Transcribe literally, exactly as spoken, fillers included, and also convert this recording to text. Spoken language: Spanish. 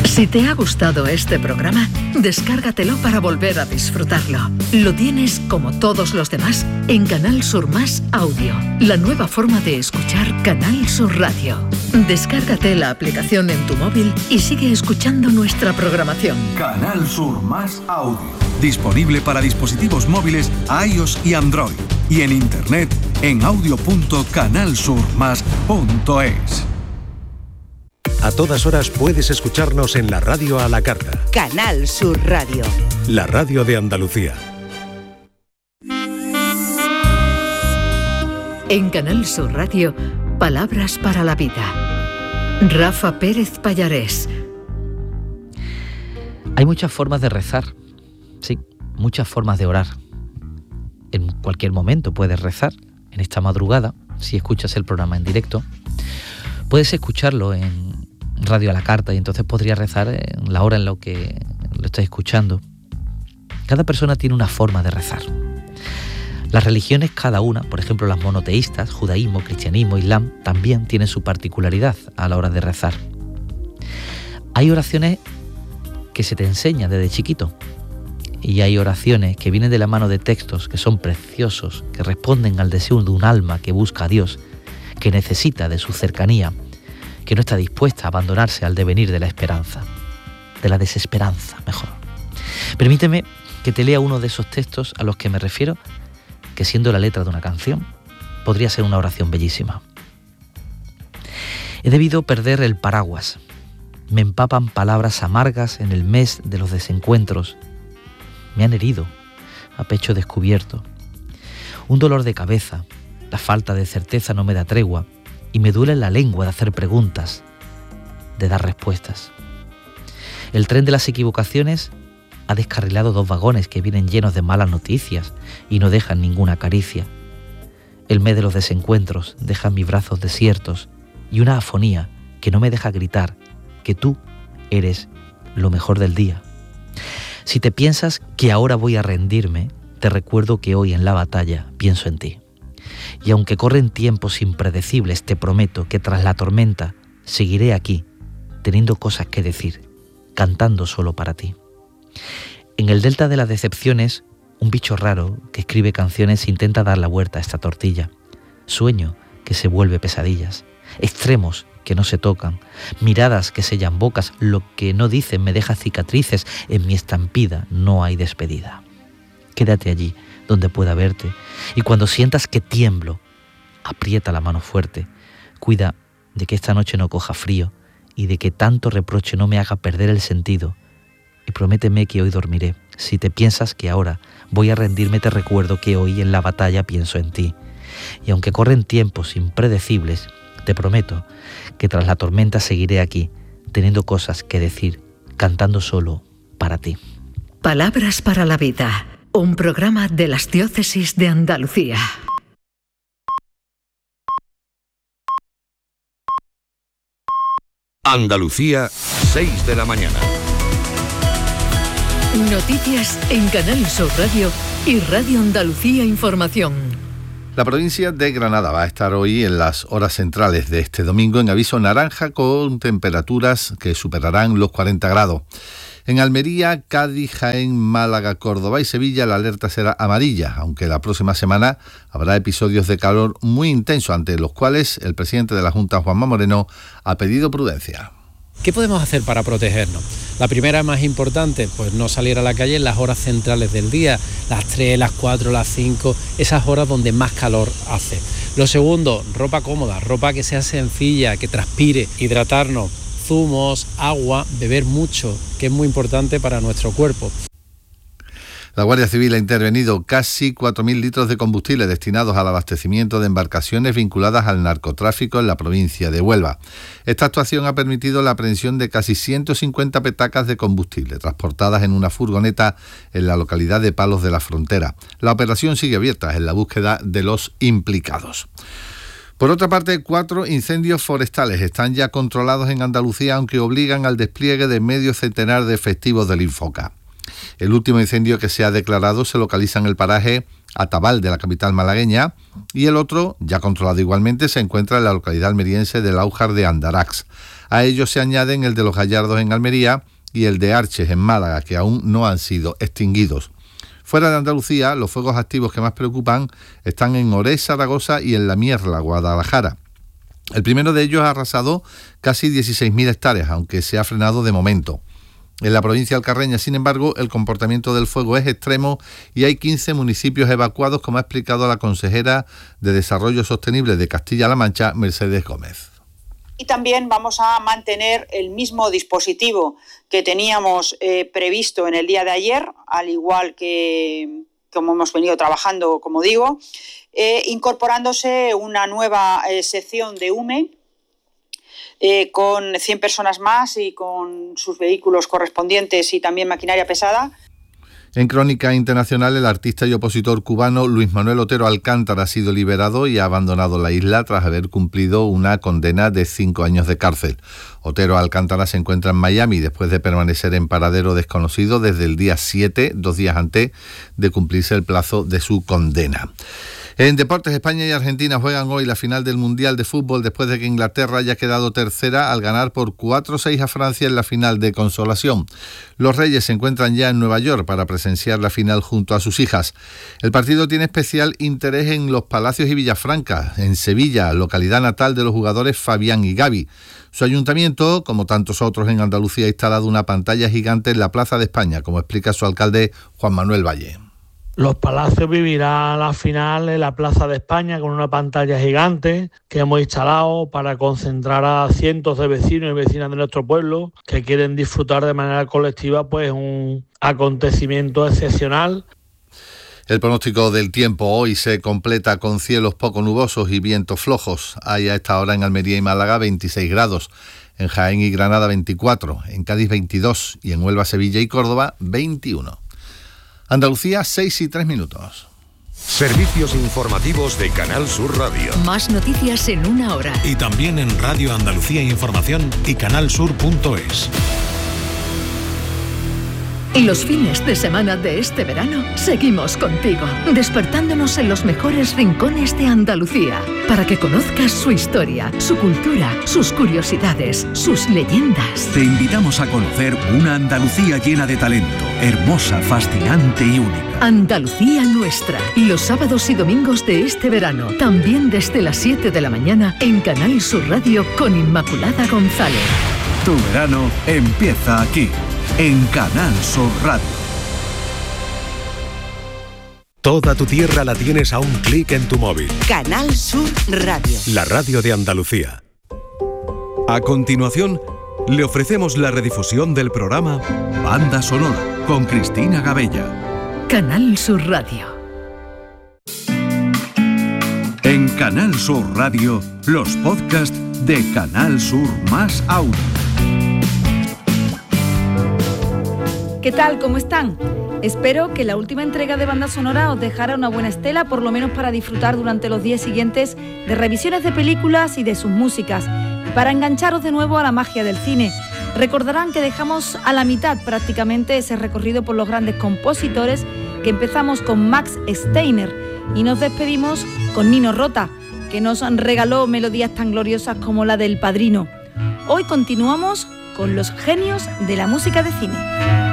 Si te ha gustado este programa, descárgatelo para volver a disfrutarlo. Lo tienes, como todos los demás, en Canal Sur Más Audio, la nueva forma de escuchar Canal Sur Radio. Descárgate la aplicación en tu móvil y sigue escuchando nuestra programación. Canal Sur Más Audio. Disponible para dispositivos móviles iOS y Android. Y en internet en audio punto canal sur más punto es. A todas horas puedes escucharnos en la radio a la carta. Canal Sur Radio. La radio de Andalucía. En Canal Sur Radio, Palabras para la Vida. Rafa Pérez Pallarés. Hay muchas formas de rezar. Sí, muchas formas de orar. En cualquier momento puedes rezar. En esta madrugada, si escuchas el programa en directo, puedes escucharlo en Radio a la Carta y entonces podrías rezar en la hora en la que lo estás escuchando. Cada persona tiene una forma de rezar. Las religiones, cada una, por ejemplo las monoteístas, judaísmo, cristianismo, islam, también tienen su particularidad a la hora de rezar. Hay oraciones que se te enseñan desde chiquito y hay oraciones que vienen de la mano de textos que son preciosos, que responden al deseo de un alma que busca a Dios, que necesita de su cercanía, que no está dispuesta a abandonarse al devenir de la esperanza, de la desesperanza, mejor. Permíteme que te lea uno de esos textos a los que me refiero, que siendo la letra de una canción, podría ser una oración bellísima. He debido perder el paraguas. Me empapan palabras amargas en el mes de los desencuentros. Me han herido, a pecho descubierto. Un dolor de cabeza, la falta de certeza no me da tregua y me duele la lengua de hacer preguntas, de dar respuestas. El tren de las equivocaciones ha descarrilado dos vagones que vienen llenos de malas noticias y no dejan ninguna caricia. El mes de los desencuentros deja mis brazos desiertos y una afonía que no me deja gritar que tú eres lo mejor del día. Si te piensas que ahora voy a rendirme, te recuerdo que hoy en la batalla pienso en ti. Y aunque corren tiempos impredecibles, te prometo que tras la tormenta seguiré aquí, teniendo cosas que decir, cantando solo para ti. En el delta de las decepciones, un bicho raro que escribe canciones intenta dar la vuelta a esta tortilla. Sueño que se vuelve pesadillas, extremos que no se tocan, miradas que sellan bocas, lo que no dicen me deja cicatrices, en mi estampida no hay despedida. Quédate allí donde pueda verte y cuando sientas que tiemblo, aprieta la mano fuerte, cuida de que esta noche no coja frío y de que tanto reproche no me haga perder el sentido y prométeme que hoy dormiré. Si te piensas que ahora voy a rendirme, te recuerdo que hoy en la batalla pienso en ti y aunque corren tiempos impredecibles, te prometo que tras la tormenta seguiré aquí, teniendo cosas que decir, cantando solo para ti. Palabras para la Vida, un programa de las diócesis de Andalucía. Andalucía, seis de la mañana. Noticias en Canal Sur Radio y Radio Andalucía Información. La provincia de Granada va a estar hoy en las horas centrales de este domingo en aviso naranja con temperaturas que superarán los cuarenta grados. En Almería, Cádiz, Jaén, Málaga, Córdoba y Sevilla la alerta será amarilla, aunque la próxima semana habrá episodios de calor muy intensos ante los cuales el presidente de la Junta, Juanma Moreno, ha pedido prudencia. ¿Qué podemos hacer para protegernos? La primera, más importante, pues no salir a la calle en las horas centrales del día, las tres, las cuatro, las cinco, esas horas donde más calor hace. Lo segundo, ropa cómoda, ropa que sea sencilla, que transpire, hidratarnos, zumos, agua, beber mucho, que es muy importante para nuestro cuerpo. La Guardia Civil ha intervenido casi cuatro mil litros de combustible destinados al abastecimiento de embarcaciones vinculadas al narcotráfico en la provincia de Huelva. Esta actuación ha permitido la aprehensión de casi ciento cincuenta petacas de combustible transportadas en una furgoneta en la localidad de Palos de la Frontera. La operación sigue abierta en la búsqueda de los implicados. Por otra parte, cuatro incendios forestales están ya controlados en Andalucía, aunque obligan al despliegue de medio centenar de efectivos del Infoca. El último incendio que se ha declarado se localiza en el paraje Atabal de la capital malagueña y el otro, ya controlado igualmente, se encuentra en la localidad almeriense del Aujar de Andarax. A ellos se añaden el de los Gallardos en Almería y el de Arches en Málaga, que aún no han sido extinguidos. Fuera de Andalucía, los fuegos activos que más preocupan están en Orés, Zaragoza y en La Mierla, Guadalajara. El primero de ellos ha arrasado casi dieciséis mil hectáreas, aunque se ha frenado de momento. En la provincia alcarreña, sin embargo, el comportamiento del fuego es extremo y hay quince municipios evacuados, como ha explicado la consejera de Desarrollo Sostenible de Castilla-La Mancha, Mercedes Gómez. Y también vamos a mantener el mismo dispositivo que teníamos eh, previsto en el día de ayer, al igual que como hemos venido trabajando, como digo, eh, incorporándose una nueva eh, sección de U M E eh, con cien personas más y con sus vehículos correspondientes y también maquinaria pesada. En crónica internacional, el artista y opositor cubano Luis Manuel Otero Alcántara ha sido liberado y ha abandonado la isla tras haber cumplido una condena de cinco años de cárcel. Otero Alcántara se encuentra en Miami después de permanecer en paradero desconocido desde el día siete, dos días antes de cumplirse el plazo de su condena. En deportes, España y Argentina juegan hoy la final del Mundial de Fútbol después de que Inglaterra haya quedado tercera al ganar por cuatro seis a Francia en la final de consolación. Los Reyes se encuentran ya en Nueva York para presenciar la final junto a sus hijas. El partido tiene especial interés en Los Palacios y Villafranca, en Sevilla, localidad natal de los jugadores Fabián y Gavi. Su ayuntamiento, como tantos otros en Andalucía, ha instalado una pantalla gigante en la Plaza de España, como explica su alcalde Juan Manuel Valle. Los Palacios vivirá la final en la Plaza de España con una pantalla gigante que hemos instalado para concentrar a cientos de vecinos y vecinas de nuestro pueblo que quieren disfrutar de manera colectiva pues un acontecimiento excepcional. El pronóstico del tiempo hoy se completa con cielos poco nubosos y vientos flojos. Hay a esta hora en Almería y Málaga veintiséis grados, en Jaén y Granada veinticuatro, en Cádiz veintidós y en Huelva, Sevilla y Córdoba veintiuno. Andalucía, seis y tres minutos. Servicios informativos de Canal Sur Radio. Más noticias en una hora. Y también en Radio Andalucía Información y canalsur punto es. Y los fines de semana de este verano seguimos contigo, despertándonos en los mejores rincones de Andalucía, para que conozcas su historia, su cultura, sus curiosidades, sus leyendas. Te invitamos a conocer una Andalucía llena de talento, hermosa, fascinante y única. Andalucía nuestra, los sábados y domingos de este verano, también desde las siete de la mañana en Canal Sur Radio con Inmaculada González. Tu verano empieza aquí, en Canal Sur Radio. Toda tu tierra la tienes a un clic en tu móvil. Canal Sur Radio. La radio de Andalucía. A continuación, le ofrecemos la redifusión del programa Banda Sonora con Cristina Gabella. Canal Sur Radio. En Canal Sur Radio, los podcasts de Canal Sur Más Audio. ¿Qué tal? ¿Cómo están? Espero que la última entrega de Banda Sonora os dejara una buena estela, por lo menos para disfrutar durante los días siguientes de revisiones de películas y de sus músicas, y para engancharos de nuevo a la magia del cine. Recordarán que dejamos a la mitad prácticamente ese recorrido por los grandes compositores, que empezamos con Max Steiner y nos despedimos con Nino Rota, que nos regaló melodías tan gloriosas como la del Padrino. Hoy continuamos con los genios de la música de cine.